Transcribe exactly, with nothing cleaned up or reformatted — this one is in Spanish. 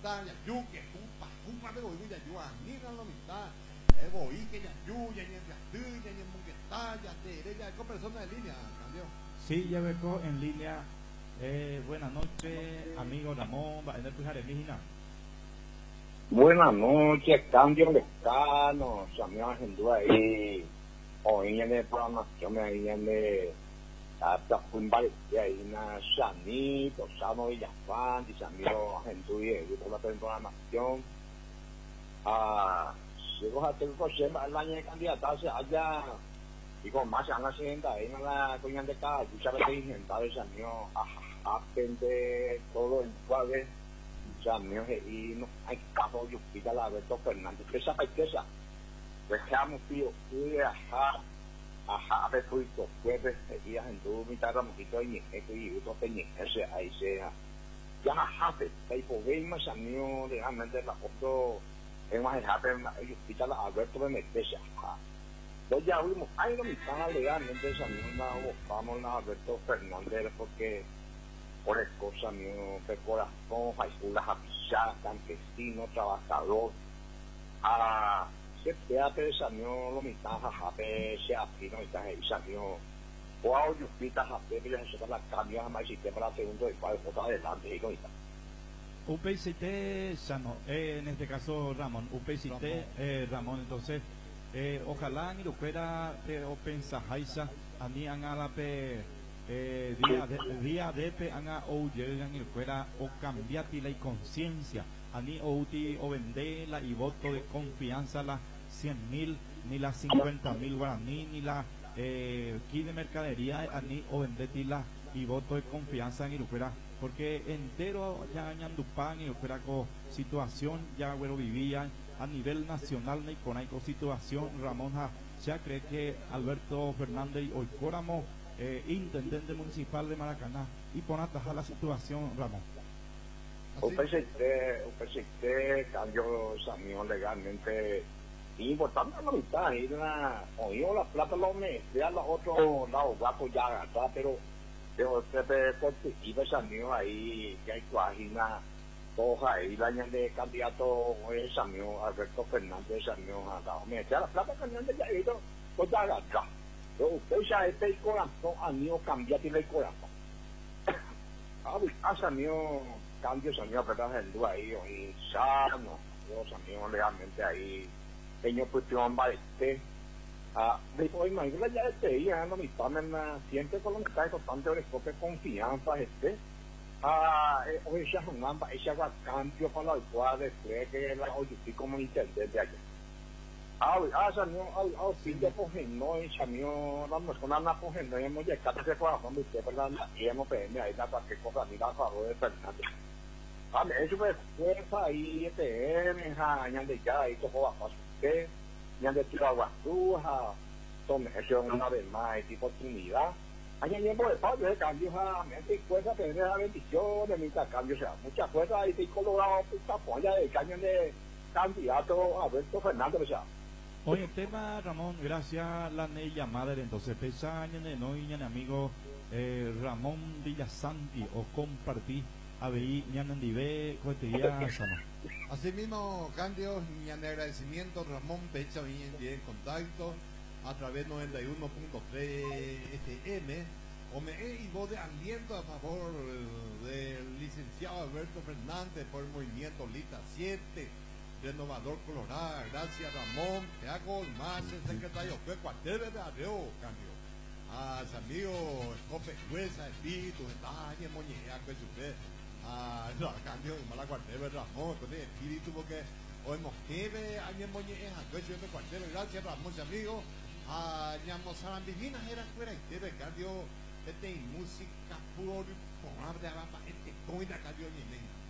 mitad, ya yu, que cupa, cupa de hoy, ya yu, anina la mitad, eh, voy, que ya yu, ya ya ya tú, ya ya mongueta, ya te, ya con personas en línea, cambio. Sí, ya veo en línea. Eh, buenas noches, amigo Ramón, va a tener pujar en línea. Buenas noches, cambio mexicano, amigos en duda ahí, hoy en el programa, yo me ahí en el hasta un bar de ahí una Shani, Tosano y Yafán, y amigos en duda y por la programación. Ah, si vos haces el coche, el año de candidatarse allá, y con más a la siguiente, ahí en la coña de acá, tú sabes que intentado ese amigo, a aprender todo el cuadro. Ya mío y no hay caso yo pida la Alberto Fernández que esa pequeña dejamos tío y ajá ajá a ver fui to jueves y a gente mi tarda mojito y esto y otro teñe ese ahí sea ya ajá hay por ver más a mí realmente la foto es más el happen yo pida la Alberto Fernández ajá entonces ya vimos ay no me están legalmente esa misma vamos a Alberto Fernández porque por el cosa mío, de corazón, faiculas a pisar, campesino, trabajador, a se teate esa mío, lo mitad, jajape, se afino, y tal, esa mío, o a yo pita, jajape, pero se la cambio, jamás y para la segunda y para el adelante, y con esta. U P C T, Sano, eh, en este caso Ramón, U P C T, eh, Ramón, entonces, eh, ojalá ni lo fuera, eh, o pensa, Jaisa, a mí han a la pe. Eh, día de día de pe anga o llegan y fuera o cambiati la conciencia ani o uti o vendela y voto de confianza la cien mil ni la cincuenta mil guaraní ni la eh, aquí de mercadería ani o vendeti la y voto de confianza en fuera porque entero ya añandupan y fuera con situación ya bueno vivían a nivel nacional ni con con situación Ramón ya cree que Alberto Fernández hoy Córamo Eh, intendente municipal de Maracaná y por atajar la situación, Ramón. U P C T, U P C T cambió Samión legalmente importante la mitad, y una oído la plata lo me ya los otros lados guapos ya atrás, pero pero se ve perspectiva Samión ahí que hay página toja ahí la de candidato es Samión Alberto Fernández Samión ha dado me ya la plata Fernández ya ido pues ya atrás. Usted ya este corazón a mí cambia tiene el corazón. Ah, mío cambio sonido verdad el día ahí y sano, los amigos realmente ahí pequeño cuestión va este ah de hoy no hay ya este ya no me tomen siempre con los está constante de escope confianza este ah hoy ya un amba ese cambio para el cual después que la hoy sí como intendente allá. Ah, ah, samió, ah, ah, pide por no y samió, vamos con una por no y hemos llegado a ese corazón de usted, ¿verdad? Y hemos pedido ahí la cualquier cosa, mira, a favor de Fernández. Ah, me hecho pues fuerza ahí, este, en ja, ñan de ya, y todo va a pasar usted, ñan de tiro agua suja, tome, eso una vez más, y tipo oportunidad. Hay en tiempo de paz, de cambio, ja, mente y fuerza, tener la bendición, de mitad cambio, o sea, mucha fuerza, y si colorado, puta polla de cañón de candidato Alberto Fernández, o sea. Oye, el tema, Ramón, gracias la Nella Madre, entonces, pesa año de no y amigo eh, Ramón Villasanti, o compartí, a ver, ñanandive, coetería, sano. Asimismo, cambios y agradecimiento, Ramón Pecha, bien en contacto, a través de noventa y uno punto tres F M, o me y voz de aliento a favor del licenciado Alberto Fernández por el movimiento Lita siete. Renovador Colorado, gracias Ramón, te hago más el secretario, fue cuartel de Arreo, cambio. A su amigo, Escope Jueza, Espíritu, está en Moñea, que supe, a cambio, y mala cuartel de Ramón, con el espíritu, porque hoy Mosqueve, en Moñea, que supe cuartel, gracias Ramón, su amigo. A Ñamos Arambivinas era fuera, y te cambio, este música puro, con abre a este coina, cambio, ni